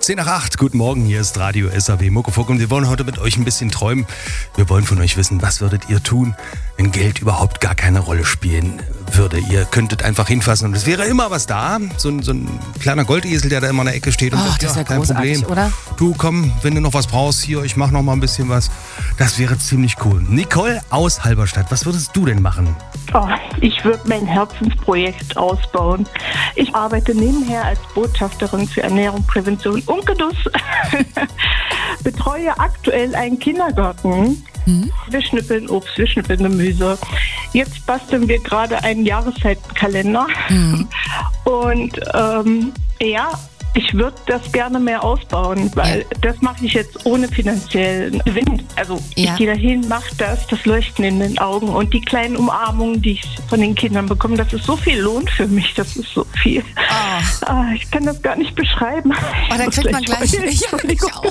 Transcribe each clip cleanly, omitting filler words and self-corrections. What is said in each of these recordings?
10 nach 8, guten Morgen, hier ist Radio SAW Muckefuck und wir wollen heute mit euch ein bisschen träumen. Wir wollen von euch wissen, was würdet ihr tun, wenn Geld überhaupt gar keine Rolle spielen würde. Ihr könntet einfach hinfassen und es wäre immer was da. So ein kleiner Goldesel, der da immer in der Ecke steht und sagt, das wäre kein großartig, Problem. oder? Du, komm, wenn du noch was brauchst, hier, ich mach noch mal ein bisschen was. Das wäre ziemlich cool. Nicole aus Halberstadt, was würdest du denn machen? Oh, ich würde mein Herzensprojekt ausbauen. Ich arbeite nebenher als Botschafterin für Ernährung, Prävention und Genuss. Betreue aktuell einen Kindergarten. Wir schnippeln Obst, wir schnippeln Gemüse. Jetzt basteln wir gerade einen Jahreszeitenkalender. Und ich würde das gerne mehr ausbauen, weil das mache ich jetzt ohne finanziellen Gewinn. Also ich gehe dahin, mache das Leuchten in den Augen und die kleinen Umarmungen, die ich von den Kindern bekomme, das ist so viel Lohn für mich, das ist so viel. Ich kann das gar nicht beschreiben. Dann kriegt man gleich. Ich auch.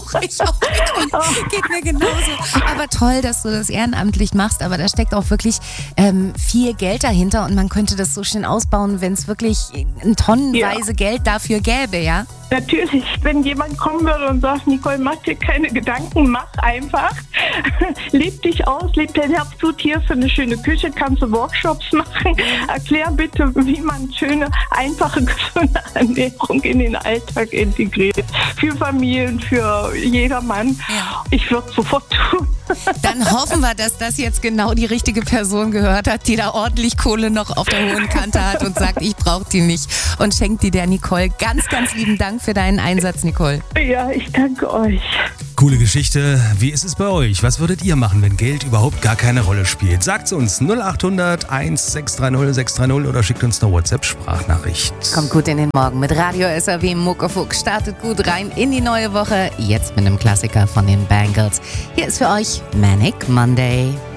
Geht mir genauso. Aber toll, dass du das ehrenamtlich machst, aber da steckt auch wirklich viel Geld dahinter und man könnte das so schön ausbauen, wenn es wirklich tonnenweise Geld dafür gäbe, ja? Natürlich, wenn jemand kommen würde und sagt, Nicole, mach dir keine Gedanken, mach einfach. Leb dich aus, leb dein Herz zu, hier ist eine schöne Küche, kannst du Workshops machen. Erklär bitte, wie man schöne, einfache, gesunde Ernährung in den Alltag integriert. Für Familien, für jedermann. Ja. Ich würde es sofort tun. Dann hoffen wir, dass das jetzt genau die richtige Person gehört hat, die da ordentlich Kohle noch auf der hohen Kante hat und sagt, ich brauche die nicht und schenkt die der Nicole. Ganz, ganz lieben Dank für deinen Einsatz, Nicole. Ja, ich danke euch. Coole Geschichte. Wie ist es bei euch? Was würdet ihr machen, wenn Geld überhaupt gar keine Rolle spielt? Sagt's uns 0800 1630 630 oder schickt uns eine WhatsApp-Sprachnachricht. Kommt gut in den Morgen mit Radio SAW Muckefuck. Startet gut rein in die neue Woche. Jetzt mit einem Klassiker von den Bangles. Hier ist für euch Manic Monday.